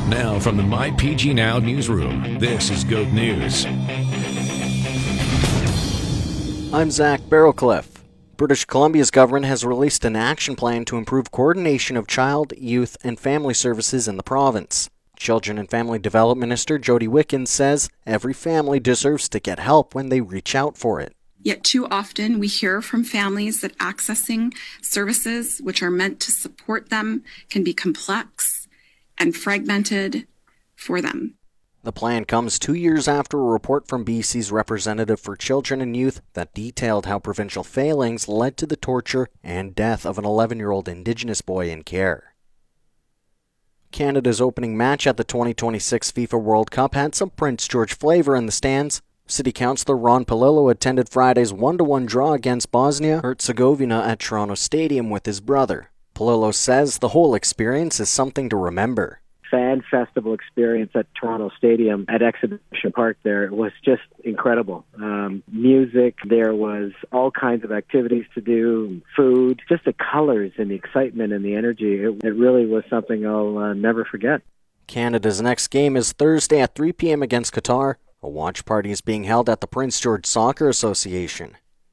Now from the MyPG Now newsroom, this is GOAT News. I'm Zach Barrowcliff. British Columbia's government has released an action plan to improve coordination of child, youth, and family services in the province. Children and Family Development Minister Jody Wickens says every family deserves to get help when they reach out for it. Yet too often we hear from families that accessing services which are meant to support them can be complex and fragmented for them. The plan comes 2 years after a report from BC's representative for children and youth that detailed how provincial failings led to the torture and death of an 11-year-old Indigenous boy in care. Canada's opening match at the 2026 FIFA World Cup had some Prince George flavor in the stands. City Councillor Ron Palillo attended Friday's 1-1 draw against Bosnia-Herzegovina at Toronto Stadium with his brother. Palillo says the whole experience is something to remember. Fan festival experience at Toronto Stadium at Exhibition Park there was just incredible. Music, there was all kinds of activities to do, food, just the colors and the excitement and the energy. It really was something I'll never forget. Canada's next game is Thursday at 3 p.m. against Qatar. A watch party is being held at the Prince George Soccer Association.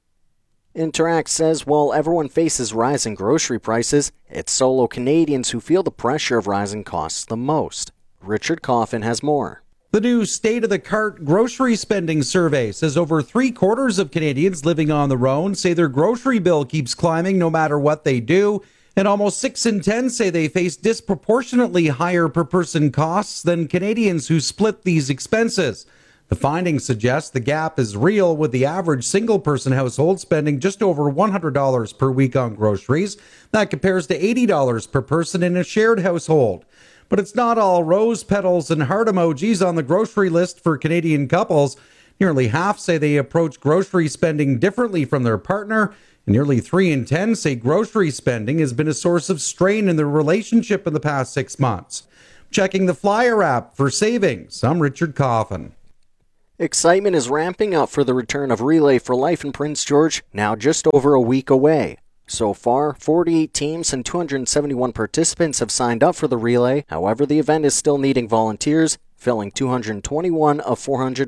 Interact says while everyone faces rising grocery prices, it's solo Canadians who feel the pressure of rising costs the most. Richard Coffin has more. The new State of the Cart grocery spending survey says over 3/4 of Canadians living on their own say their grocery bill keeps climbing no matter what they do, and almost 6 in 10 say they face disproportionately higher per person costs than Canadians who split these expenses. The findings suggest the gap is real, with the average single-person household spending just over $100 per week on groceries. That compares to $80 per person in a shared household. But it's not all rose petals and heart emojis on the grocery list for Canadian couples. Nearly half say they approach grocery spending differently from their partner, and nearly 3 in 10 say grocery spending has been a source of strain in their relationship in the past 6 months. Checking the Flyer app for savings, I'm Richard Coffin. Excitement is ramping up for the return of Relay for Life in Prince George, now just over a week away. So far, 48 teams and 271 participants have signed up for the relay. However, the event is still needing volunteers, filling 221 of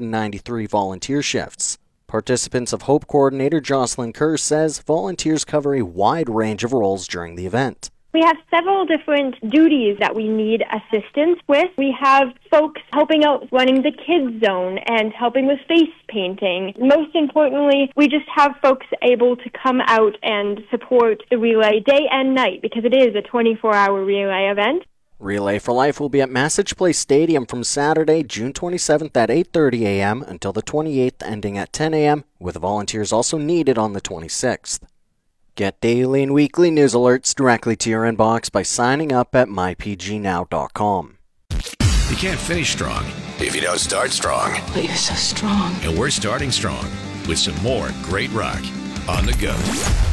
493 volunteer shifts. Participants of Hope coordinator Jocelyn Kerr says volunteers cover a wide range of roles during the event. We have several different duties that we need assistance with. We have folks helping out running the kids zone and helping with face painting. Most importantly, we just have folks able to come out and support the relay day and night because it is a 24-hour relay event. Relay for Life will be at Massage Place Stadium from Saturday, June 27th at 8:30 a.m. until the 28th, ending at 10 a.m., with volunteers also needed on the 26th. Get daily and weekly news alerts directly to your inbox by signing up at mypgnow.com. You can't finish strong if you don't start strong. But you're so strong. And we're starting strong with some more great rock on the go.